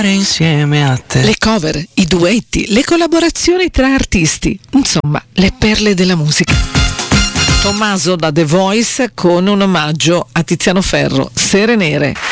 insieme a te. Le cover, i duetti, le collaborazioni tra artisti, insomma, le perle della musica. Tommaso da The Voice con un omaggio a Tiziano Ferro, Sere Nere.